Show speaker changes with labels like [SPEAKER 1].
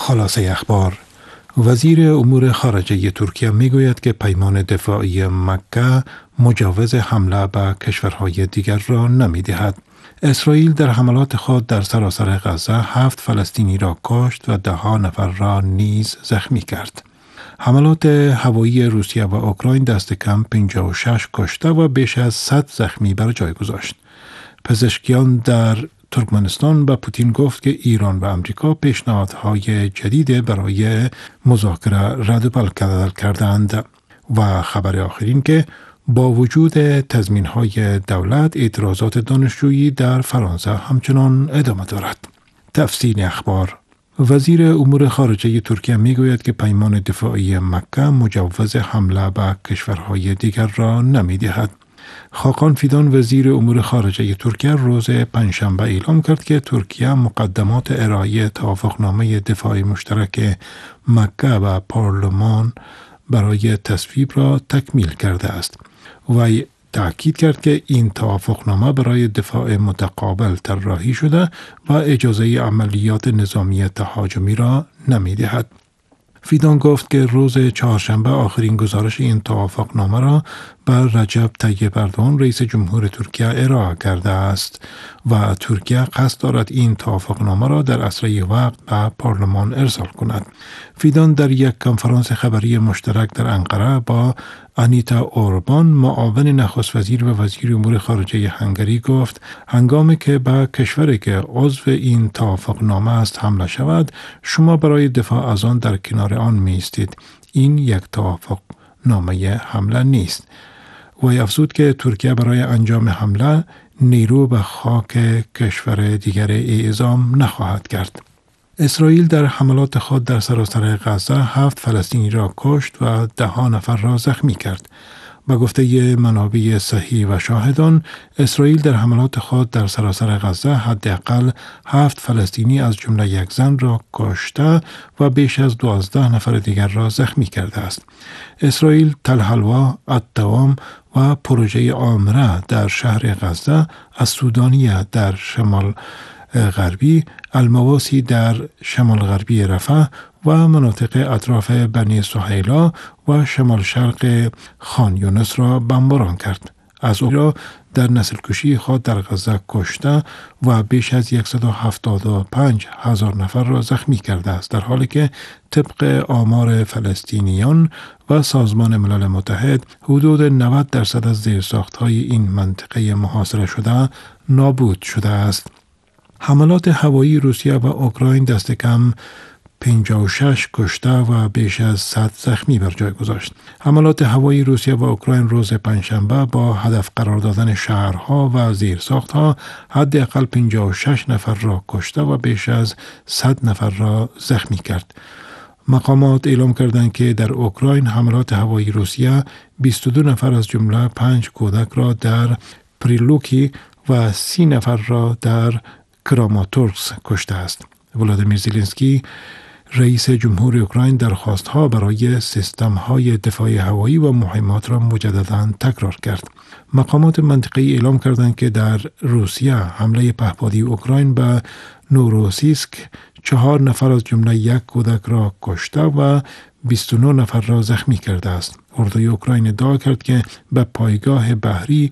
[SPEAKER 1] خلاصه اخبار: وزیر امور خارجه ترکیه میگوید که پیمان دفاعی مکه مجوز حمله به کشورهای دیگر را نمی‌دهد. اسرائیل در حملات خود در سراسر غزه 7 فلسطینی را کشت و 10 نفر را نیز زخمی کرد. حملات هوایی روسیه و اوکراین دست کم 56 کشته و بیش از 100 زخمی بر جای گذاشت. پزشکیان در ترکمنستان به پوتین گفت که ایران و امریکا پیشنهادهای جدید برای مذاکره رد و بدل کردند. و خبر آخرین که با وجود تضمین‌های دولت، اعتراضات دانشجویی در فرانسه همچنان ادامه دارد. تفصیل اخبار: وزیر امور خارجه ترکیه میگوید که پیمان دفاعی مکه مجوز حمله به کشورهای دیگر را نمی‌دهد. خاقان فیدان وزیر امور خارجه ترکیه روز پنجشنبه اعلام کرد که ترکیه مقدمات ارائه توافقنامه دفاع مشترک مکه و پارلمان برای تصویب را تکمیل کرده است و تأکید کرد که این توافقنامه برای دفاع متقابل طراحی شده و اجازه عملیات نظامی تهاجمی را نمی‌دهد. فیدان گفت که روز چهارشنبه آخرین گزارش این توافقنامه را بر رجب طیب اردوغان رئیس جمهور ترکیه ارائه کرده است و ترکیه قصد دارد این توافقنامه را در اسرع وقت به پارلمان ارسال کند. فیدان در یک کنفرانس خبری مشترک در انقره با انیتا اوربان، معاون نخست وزیر و وزیر امور خارجه هنگری گفت هنگامی که به کشوری که عضو این توافقنامه است حمله شود، شما برای دفاع از آن در کنار آن می ایستید. این یک توافقنامه حمله نیست. و افزود که ترکیه برای انجام حمله نیرو به خاک کشور دیگر اعزام نخواهد کرد. اسرائیل در حملات خود در سراسر غزه 7 فلسطینی را کشت و 10 نفر را زخمی کرد. به گفته منابع صحیح و شاهدان، اسرائیل در حملات خود در سراسر غزه حداقل 7 فلسطینی از جمله یک زن را کشته و بیش از 12 نفر دیگر را زخمی کرده است. اسرائیل تل حلوا، التوام و پروژه آمره در شهر غزه، السودانیه در شمال غربی، المواسی در شمال غربی رفح و مناطق اطراف بنی سهیلا و شمال شرق خان یونس را بمباران کرد. از او را در نسل کشی خود در غزه کشته و بیش از 175,000 نفر را زخمی کرده است، در حالی که طبق آمار فلسطینیان و سازمان ملل متحد حدود 90% از زیرساخت‌های این منطقه محاصره شده نابود شده است. حملات هوایی روسیه و اوکراین دست کم 56 کشته و بیش از 100 زخمی بر جای گذاشت. حملات هوایی روسیه و اوکراین روز پنجشنبه با هدف قرار دادن شهرها و زیرساختها حداقل 56 نفر را کشته و بیش از 100 نفر را زخمی کرد. مقامات اعلام کردند که در اوکراین حملات هوایی روسیه 22 نفر از جمله 5 کودک را در پریلوکی و 30 نفر را در کراماتورسک کشته است. ولادیمیر زلنسکی رئیس جمهور اوکراین درخواست‌ها برای سیستم‌های دفاع هوایی و مهمات را مجدداً تکرار کرد. مقامات منطقه‌ای اعلام کردند که در روسیه حمله پهپادی اوکراین به نوروسیسک 4 نفر از جمله 1 کودک را کشته و 29 نفر را زخمی کرده است. اردوی اوکراین ادعا کرد که به پایگاه بحری